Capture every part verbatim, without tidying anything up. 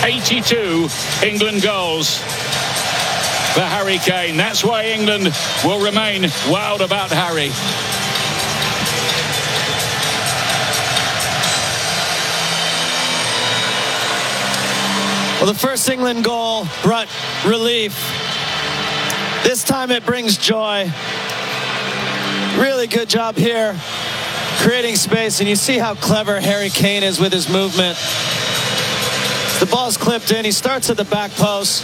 eighty-two England goals for Harry Kane. That's why England will remain wild about Harry. Well, the first England goal brought relief. This time it brings joy. Really good job here, creating space, and you see how clever Harry Kane is with his movement. The ball's clipped in. He starts at the back post,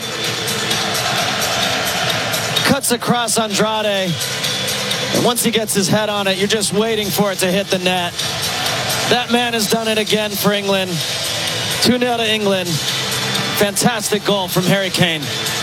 cuts across Andrade, and once he gets his head on it, you're just waiting for it to hit the net. That man has done it again for England. two nil to England. Fantastic goal from Harry Kane.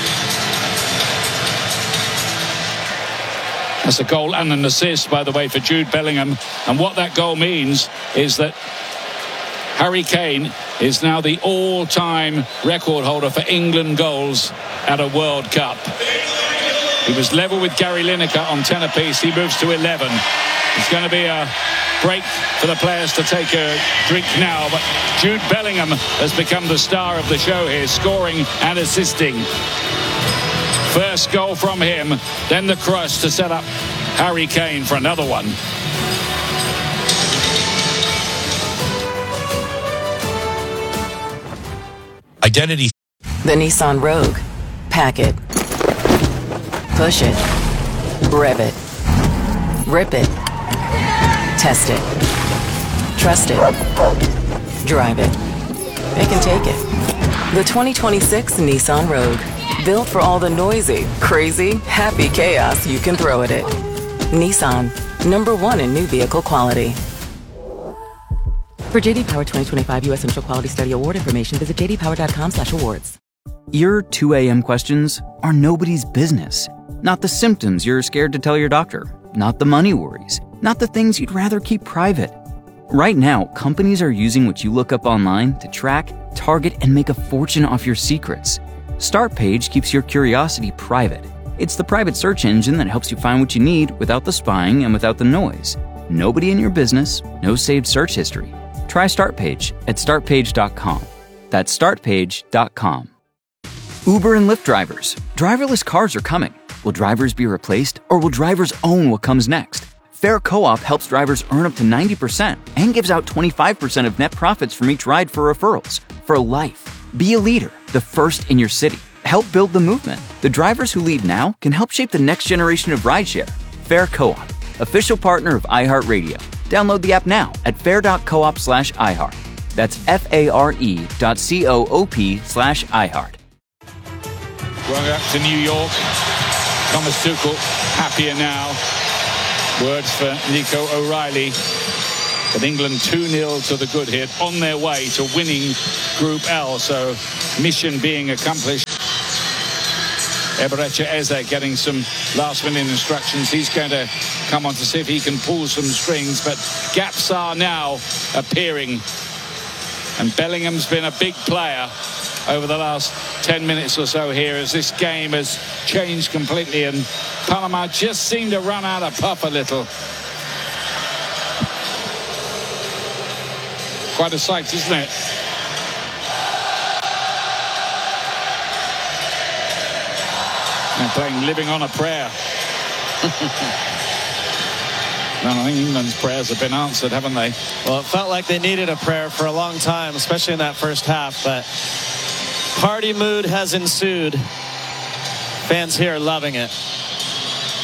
That's a goal and an assist, by the way, for Jude Bellingham. And what that goal means is that Harry Kane is now the all-time record holder for England goals at a World Cup. He was level with Gary Lineker on ten apiece. He moves to eleven. It's going to be a break for the players to take a drink now, but Jude Bellingham has become the star of the show here, scoring and assisting. First goal from him, then the cross to set up Harry Kane for another one. Identity. The Nissan Rogue. Pack it. Push it. Rev it. Rip it. Test it. Trust it. Drive it. They can take it. The twenty twenty-six Nissan Rogue. Built for all the noisy, crazy, happy chaos you can throw at it. Nissan. Number one in new vehicle quality. For J D Power twenty twenty-five U S Initial Quality Study Award information, visit j d power dot com slash awards. Your two a.m. questions are nobody's business. Not the symptoms you're scared to tell your doctor. Not the money worries. Not the things you'd rather keep private. Right now, companies are using what you look up online to track, target, and make a fortune off your secrets. StartPage keeps your curiosity private. It's the private search engine that helps you find what you need without the spying and without the noise. Nobody in your business, no saved search history. Try StartPage at start page dot com. That's start page dot com. Uber and Lyft drivers. Driverless cars are coming. Will drivers be replaced, or will drivers own what comes next? Fair Co-op helps drivers earn up to ninety percent and gives out twenty-five percent of net profits from each ride for referrals. For life. Be a leader, the first in your city. Help build the movement. The drivers who lead now can help shape the next generation of rideshare. Fair Co-op, official partner of iHeartRadio. Download the app now at fair.coop slash iHeart. That's F-A-R-E dot C-O-O-P slash iHeart. Going up to New York. Thomas Tuchel happier now. Words for Nico O'Reilly. But England two nil to the good hit, on their way to winning Group L. So mission being accomplished. Eberechi Eze getting some last-minute instructions. He's going to come on to see if he can pull some strings. But gaps are now appearing. And Bellingham's been a big player over the last ten minutes or so here as this game has changed completely. And Panama just seemed to run out of puff a little. Quite a sight, isn't it? They're playing Living on a Prayer. No, I think England's prayers have been answered, haven't they? Well, it felt like they needed a prayer for a long time, especially in that first half, but party mood has ensued. Fans here are loving it.